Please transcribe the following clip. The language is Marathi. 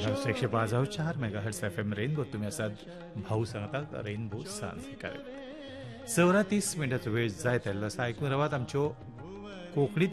105.4 मेगाहर्ट्ज FM रेनबो तुम्ही असात भाऊ सांगता रेनबो सांजे कार्यक्रम 34 मिनिटाचो वेळ जायत आयल्लो आसा. ऐकून रावात आमच्यो कोंकणींत